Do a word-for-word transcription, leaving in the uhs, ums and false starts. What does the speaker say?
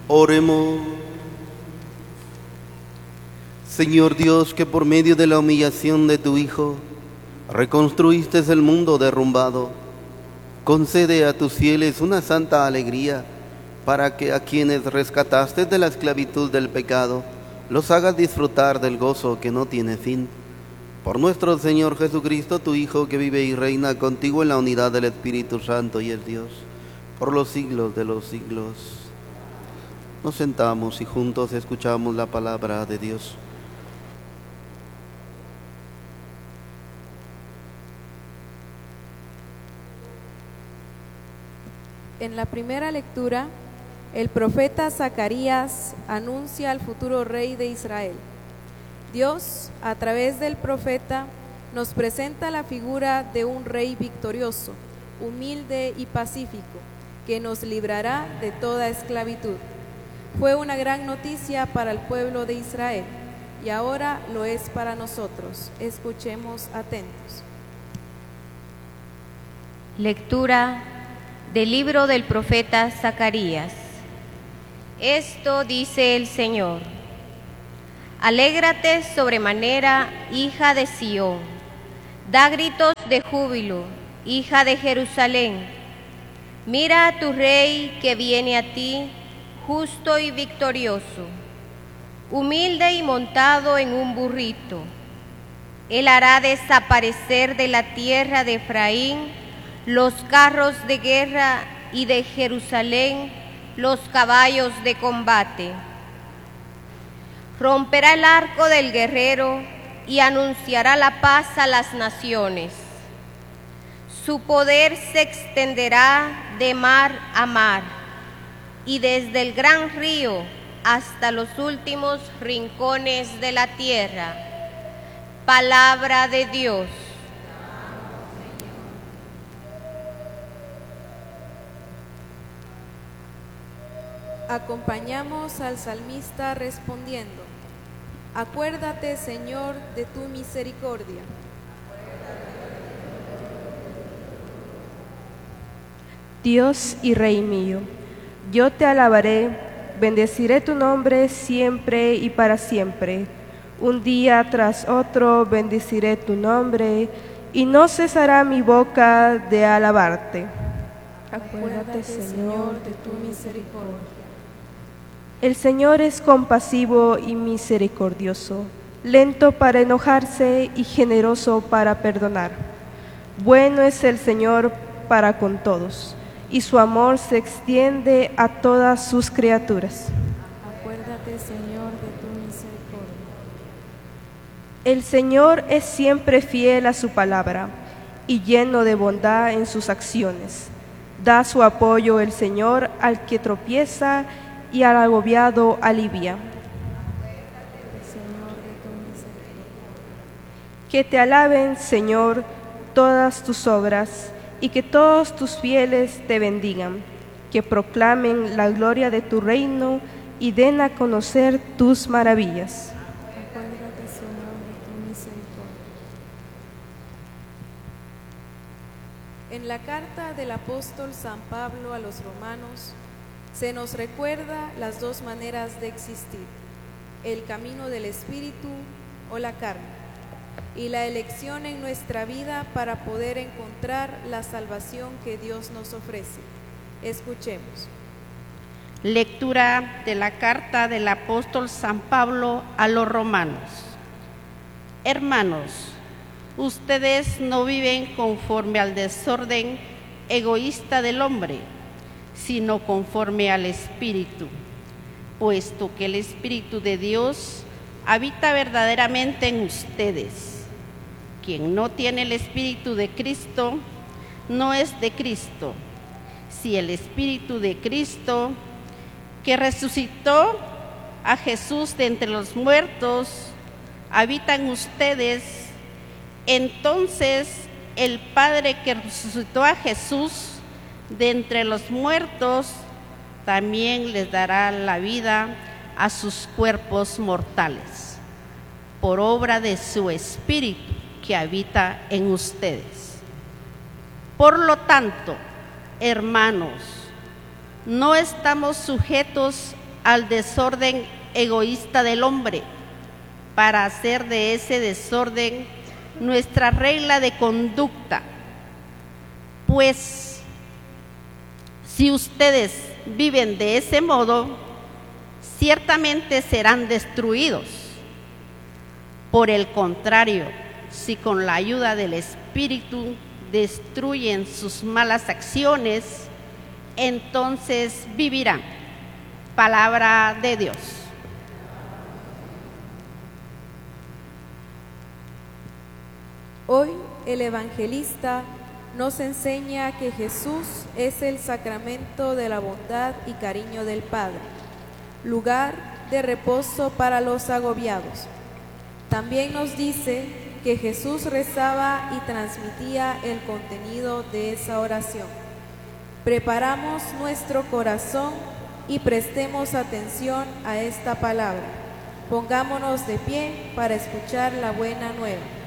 Oremos. Señor Dios, que por medio de la humillación de tu Hijo reconstruiste el mundo derrumbado, concede a tus fieles una santa alegría, para que a quienes rescataste de la esclavitud del pecado, los hagas disfrutar del gozo que no tiene fin. Por nuestro Señor Jesucristo, tu Hijo, que vive y reina contigo en la unidad del Espíritu Santo y es Dios, por los siglos de los siglos. Nos sentamos y juntos escuchamos la palabra de Dios. En la primera lectura, el profeta Zacarías anuncia al futuro rey de Israel. Dios, a través del profeta, nos presenta la figura de un rey victorioso, humilde y pacífico, que nos librará de toda esclavitud. Fue una gran noticia para el pueblo de Israel y ahora lo es para nosotros. Escuchemos atentos. Lectura del libro del profeta Zacarías. Esto dice el Señor: Alégrate sobremanera, hija de Sión, da gritos de júbilo, hija de Jerusalén. Mira a tu rey que viene a ti, justo y victorioso, humilde y montado en un burrito. Él hará desaparecer de la tierra de Efraín los carros de guerra y de Jerusalén los caballos de combate. Romperá el arco del guerrero y anunciará la paz a las naciones. Su poder se extenderá de mar a mar y desde el gran río hasta los últimos rincones de la tierra. Palabra de Dios. Acompañamos al salmista respondiendo: Acuérdate, Señor, de tu misericordia. Dios y Rey mío, yo te alabaré, bendeciré tu nombre siempre y para siempre. Un día tras otro bendeciré tu nombre y no cesará mi boca de alabarte. Acuérdate, Señor, de tu misericordia. El Señor es compasivo y misericordioso, lento para enojarse y generoso para perdonar. Bueno es el Señor para con todos, y su amor se extiende a todas sus criaturas. Acuérdate, Señor, de tu misericordia. El Señor es siempre fiel a su palabra y lleno de bondad en sus acciones. Da su apoyo el Señor al que tropieza y al agobiado alivia. Que te alaben, Señor, todas tus obras, y que todos tus fieles te bendigan, que proclamen la gloria de tu reino y den a conocer tus maravillas. Acuérdate, Señor, de tu misericordia. En la carta del apóstol San Pablo a los romanos, se nos recuerda las dos maneras de existir: el camino del Espíritu o la carne, y la elección en nuestra vida para poder encontrar la salvación que Dios nos ofrece. Escuchemos. Lectura de la carta del apóstol San Pablo a los romanos. Hermanos, ustedes no viven conforme al desorden egoísta del hombre, sino conforme al Espíritu, puesto que el Espíritu de Dios habita verdaderamente en ustedes. Quien no tiene el Espíritu de Cristo, no es de Cristo. Si el Espíritu de Cristo, que resucitó a Jesús de entre los muertos, habita en ustedes, entonces el Padre que resucitó a Jesús de entre los muertos también les dará la vida a sus cuerpos mortales, por obra de su Espíritu que habita en ustedes. Por lo tanto, hermanos, no estamos sujetos al desorden egoísta del hombre, para hacer de ese desorden nuestra regla de conducta. Pues si ustedes viven de ese modo, ciertamente serán destruidos. Por el contrario, si con la ayuda del Espíritu destruyen sus malas acciones, entonces vivirán. Palabra de Dios. Hoy el evangelista nos enseña que Jesús es el sacramento de la bondad y cariño del Padre, lugar de reposo para los agobiados. También nos dice que Jesús rezaba y transmitía el contenido de esa oración. Preparamos nuestro corazón y prestemos atención a esta palabra. Pongámonos de pie para escuchar la buena nueva.